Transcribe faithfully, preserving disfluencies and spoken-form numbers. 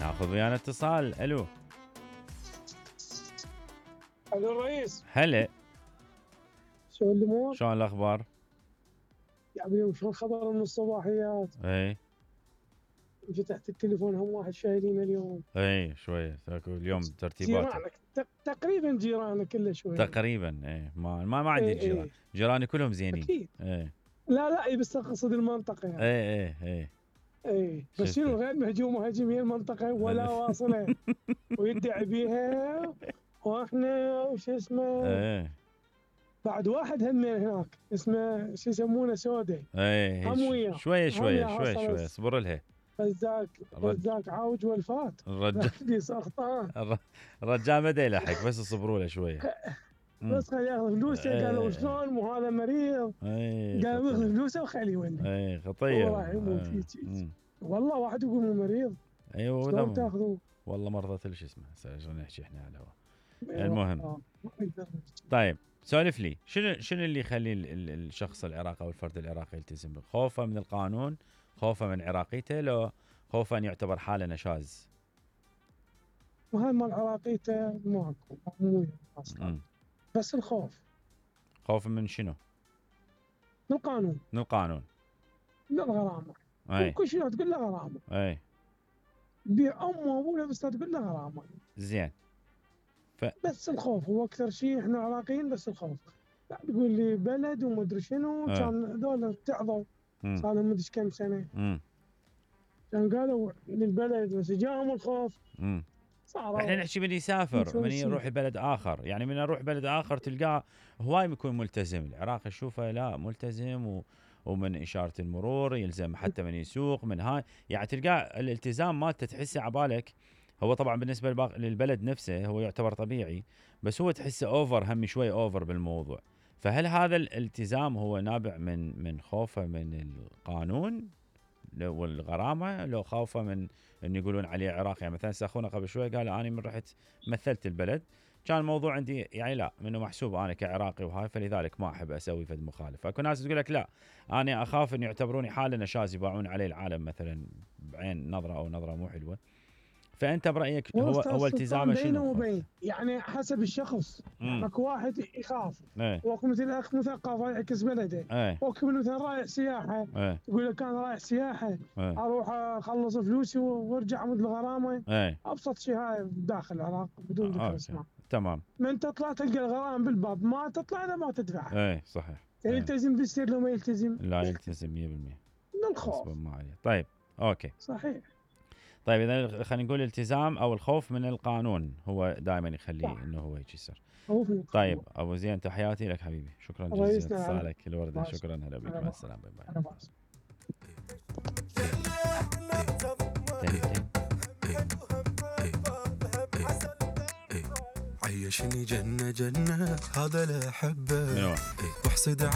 ناخذ ويانا اتصال. الو الو الرئيس. هلا، شو الامور؟ شلون الاخبار؟ يا حبيبي شو الخبر من الصباحيات؟ اي فتحت التليفون هم واحد شايلين اليوم. اي شويه اليوم ترتيبات جيرانك تق- تقريبا جيرانك كله شوي. تقريبا. اي ما ما, ما عندي اي الجيران، اي جيراني كلهم زينين. اكيد. اي لا لا اي بس اقصد المنطقه يعني. اي اي اي اي بس شنو غير مهجوم هاجم هي المنطقه ولا واصله ويدعي بيها. واحنا وش اسمه اي بعد واحد هم هناك اسمه شو يسمونه سوداء. اي هم وياه شويه شويه هم شويه حصل شويه اصبر لها. رزاق الرج- رزاق عاوج والفات. الرجال دي سرطان. الر- الرجال ما دا يلحق، بس اصبروا له شويه. مم. بس خليه ياخذ فلوسه. إيه. قالوا شلون مو هذا مريض. اي قال ياخذ خطير. فلوسه وخليه يولي. اي خطير. هو راح يموت إيه. هيك هيك. مم. والله واحد يقول مو مريض ايوه شلون وذا- تاخذوه؟ والله مرضى شو اسمه هسه شلون نحكي احنا على الهواء. إيه المهم. والله، ما نقدر نحكي. طيب سولف لي، شنو شنو اللي يخلي ال- ال- الشخص العراقي او الفرد العراقي يلتزم؟ خوفه من القانون، خوفه من عراقيته، لو خوفه ان يعتبر حاله نشاز؟ وهاي مال عراقيته ماكو مو ويا اصلا. مم. بس الخوف خوف من شنو؟ من القانون من القانون. من الغرامه. اي كل شيء تقول له غرامه. اي بيع امه وابوه بس تقول له غرامه. زين. بس الخوف هو اكثر شيء. احنا عراقيين بس الخوف. لا تقول لي بلد وما ادري شنو. آه. كان هذول ابتعضوا مم. صار لهم مدري كم سنه. مم. كان قالوا للبلد بس جاهم الخوف مم. صاروا. احنا نحكي من يسافر، شلون من يصير؟ يروح بلد اخر، يعني من يروح بلد اخر تلقاه هواي يكون ملتزم. العراق اشوفه لا ملتزم و ومن اشاره المرور يلزم، حتى من يسوق من هاي، يعني تلقاه الالتزام مالته تحسه عبالك. هو طبعا بالنسبه للباق- للبلد نفسه هو يعتبر طبيعي، بس هو تحسه اوفر، هم شوي اوفر بالموضوع. فهل هذا الالتزام هو نابع من من خوفه من القانون لو- والغرامه، لو خوفه من انه يقولون عليه عراقي؟ يعني مثلا اخونا قبل شوي قال انا من رحت مثلت البلد كان الموضوع عندي يعني لا منه محسوب انا كعراقي وهاي، فلذلك ما احب اسوي فد مخالفه. اكو ناس تقول لك لا انا اخاف ان يعتبروني حاله نشاز يباعون عليه العالم مثلا بعين نظره او نظره مو حلوه. فانت برايك هو أستاذ هو سلطان التزامه بينه شنو؟ وبين يعني حسب الشخص. امم اكو واحد يخاف. ايه واكو مثل اخ مثقف يعكس بلده. ايه واكو مثلا رايح سياحه ايه يقول لك انا رايح سياحه ايه اروح اخلص فلوسي وارجع مد الغرامه. ايه ابسط شيء هاي داخل العراق بدون ذكر اوكي اسماء. تمام. من تطلع تلقى الغرام بالباب ما تطلع اذا ما تدفع. ايه صحيح. ايه. يلتزم بالسير لو ما يلتزم لا يلتزم مية بالمية. من الخوف. غصبا ما عليه. طيب اوكي. صحيح. طيب اذا خلينا نقول الالتزام او الخوف من القانون هو دائما يخليه صح. انه هو يجي يصير. خوف من طيب القانون. ابو زين تحياتي لك حبيبي، شكرا الله جزيلا يسلمك. اتصالك الورده، الله شكرا هلا بك، أنا مع بس. السلامه باي باي. انا باس. عيشني جنة جنة هذا لا أحبه منو؟ واحصد